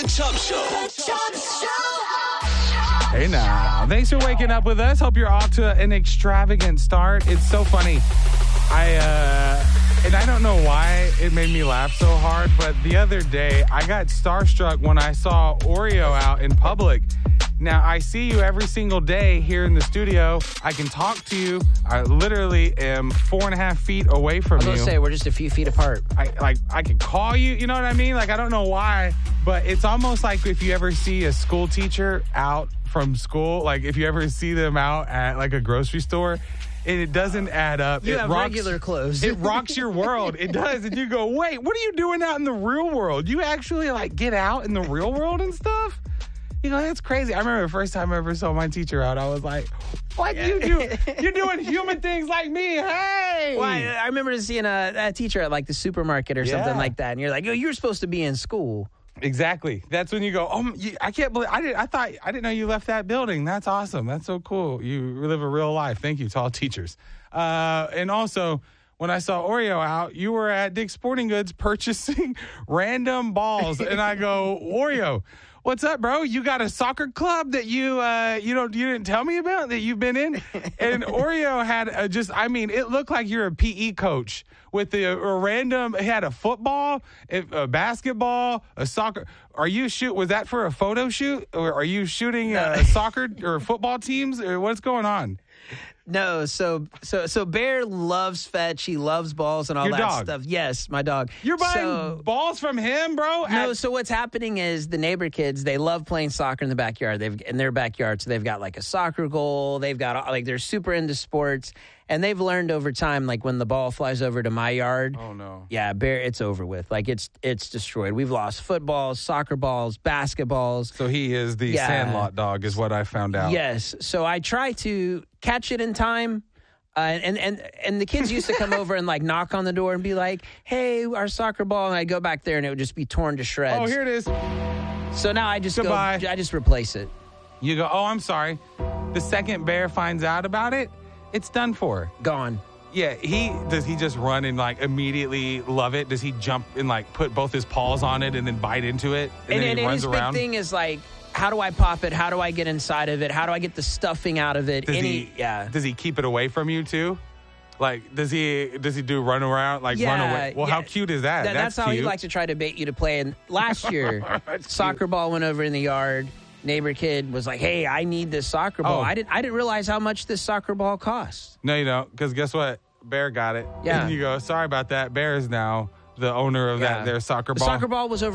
The Chubb Show. Hey now. Thanks for waking up with us. Hope you're off to an extravagant start. It's so funny. And I don't know why it made me laugh so hard, but the other day I got starstruck when I saw Oreo out in public. Now, I see you every single day here in the studio. I can talk to you. I literally am 4.5 feet away from you. I was going to say, we're just a few feet apart. I can call you, you know what I mean? Like, I don't know why, but it's almost like if you ever see a school teacher out from school, like if you ever see them out at like a grocery store, and it doesn't add up. You have regular clothes. It rocks your world. It does. And you go, wait, what are you doing out in the real world? You actually like get out in the real world and stuff? You know, that's crazy. I remember the first time I ever saw my teacher out, I was like, what you do? You're doing human things like me. Hey. Well, I remember seeing a teacher at like the supermarket or something like that. And you're like, oh, you're supposed to be in school. Exactly. That's when you go, oh, I can't believe I didn't know you left that building. That's awesome. That's so cool. You live a real life. Thank you to all teachers. And also, when I saw Oreo out, you were at Dick's Sporting Goods purchasing random balls. And I go, Oreo, what's up, bro? You got a soccer club that you didn't tell me about that you've been in? And Oreo had it looked like you're a PE coach with a random. He had a football, a basketball, a soccer. Was that for a photo shoot, or are you shooting soccer or football teams, or what's going on? No, so Bear loves fetch. He loves balls and all Your that dog. stuff. Yes, my dog. You're buying balls from him, bro? No, so what's happening is the neighbor kids, they love playing soccer in the backyard. In their backyard, so they've got like a soccer goal. They've got they're super into sports, and they've learned over time, like when the ball flies over to my yard. Oh no. Yeah, Bear, it's over with. Like it's destroyed. We've lost footballs, soccer balls, basketballs. So he is the Sandlot dog, is what I found out. Yes. So I try to catch it in time. And the kids used to come over and like knock on the door and be like, hey, our soccer ball. And I'd go back there and it would just be torn to shreds. Oh, here it is. So now I just Goodbye. I just replace it. You go, oh, I'm sorry. The second Bear finds out about it, it's done for. Gone. Yeah, does he just run and like immediately love it? Does he jump and like put both his paws on it and then bite into it? And then he runs his around? big thing is like, how do I pop it? How do I get inside of it? How do I get the stuffing out of it? Does he keep it away from you too? Like, does he do run around, like run away? Well, how cute is that? That's how cute. he likes to try to bait you to play. And last year, soccer ball went over in the yard. Neighbor kid was like, hey, I need this soccer ball. Oh. I didn't realize how much this soccer ball costs. No, you don't, because guess what? Bear got it. Yeah. And you go, sorry about that. Bear is now the owner of their soccer ball. The soccer ball was over